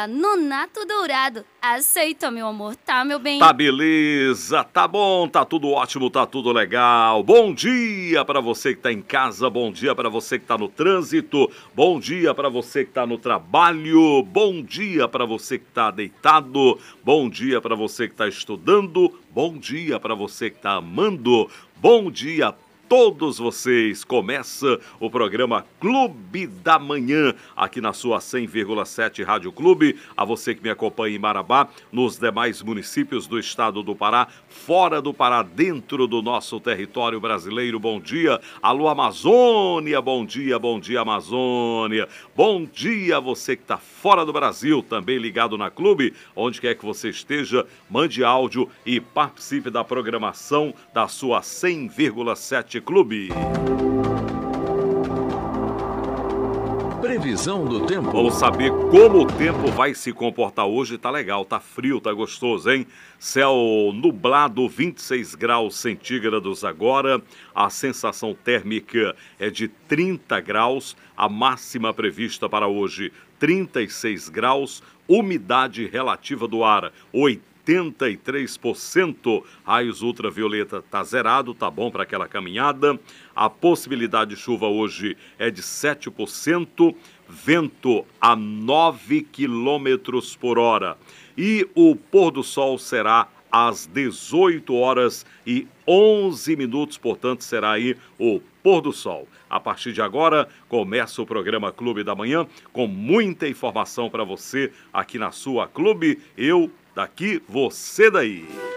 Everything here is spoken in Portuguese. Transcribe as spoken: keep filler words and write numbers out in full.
Nutella, Nonato Dourado. Aceita, meu amor, tá, meu bem? Tá beleza, tá bom, tá tudo ótimo, tá tudo legal. Bom dia pra você que tá em casa, bom dia pra você que tá no trânsito, bom dia pra você que tá no trabalho, bom dia pra você que tá deitado, bom dia pra você que tá estudando, bom dia pra você que tá amando, bom dia a todos vocês. Começa o programa Clube da Manhã, aqui na sua cem vírgula sete Rádio Clube. A você que me acompanha em Marabá, nos demais municípios do estado do Pará, fora do Pará, dentro do nosso território brasileiro. Bom dia. Alô, Amazônia. Bom dia, bom dia, Amazônia. Bom dia a você que está fora do Brasil, também ligado na Clube. Onde quer que você esteja, mande áudio e participe da programação da sua cem vírgula sete Clube. Previsão do tempo. Vamos saber como o tempo vai se comportar hoje. Tá legal, tá frio, tá gostoso, hein? Céu nublado, vinte e seis graus centígrados agora. A sensação térmica é de trinta graus. A máxima prevista para hoje, trinta e seis graus. Umidade relativa do ar, oitenta e três por cento. Raios ultravioleta tá zerado, tá bom para aquela caminhada. A possibilidade de chuva hoje é de sete por cento. Vento a nove quilômetros por hora. E o pôr do sol será às dezoito horas e onze minutos, portanto será aí o pôr do sol. A partir de agora, começa o programa Clube da Manhã, com muita informação para você aqui na sua Clube. Eu daqui, você daí.